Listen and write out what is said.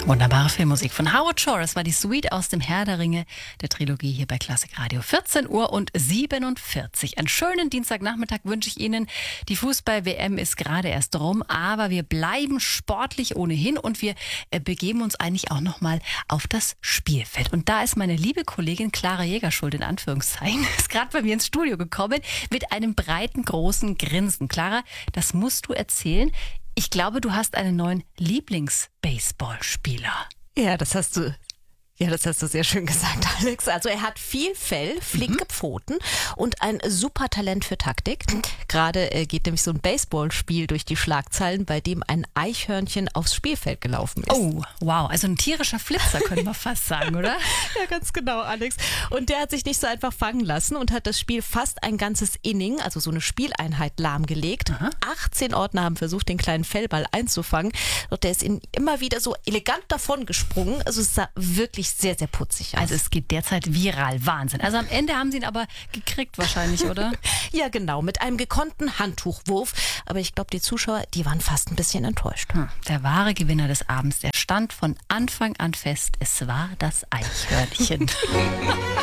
Wunderbare Filmmusik von Howard Shore. Das war die Suite aus dem Herr der Ringe, der Trilogie hier bei Klassik Radio. 14:47 Uhr. Einen schönen Dienstagnachmittag wünsche ich Ihnen. Die Fußball-WM ist gerade erst rum, aber wir bleiben sportlich ohnehin und wir begeben uns eigentlich auch nochmal auf das Spielfeld. Und da ist meine liebe Kollegin Clara Jägerschuld, in Anführungszeichen, ist gerade bei mir ins Studio gekommen mit einem breiten, großen Grinsen. Clara, das musst du erzählen. Ich glaube, du hast einen neuen Lieblings-Baseballspieler. Ja, das hast du sehr schön gesagt, Alex. Also er hat viel Fell, flinke Pfoten und ein super Talent für Taktik. Gerade geht nämlich so ein Baseballspiel durch die Schlagzeilen, bei dem ein Eichhörnchen aufs Spielfeld gelaufen ist. Oh, wow. Also ein tierischer Flitzer, könnte man fast sagen, oder? Ja, ganz genau, Alex. Und der hat sich nicht so einfach fangen lassen und hat das Spiel fast ein ganzes Inning, also so eine Spieleinheit, lahmgelegt. 18 Ordner haben versucht, den kleinen Fellball einzufangen. Doch der ist ihnen immer wieder so elegant davon gesprungen. Also es sah wirklich sehr, sehr putzig aus. Also es geht derzeit viral. Wahnsinn. Also am Ende haben sie ihn aber gekriegt wahrscheinlich, oder? Ja, genau, mit einem gekonnten Handtuchwurf. Aber ich glaube, die Zuschauer, die waren fast ein bisschen enttäuscht. Der wahre Gewinner des Abends, der stand von Anfang an fest. Es war das Eichhörnchen.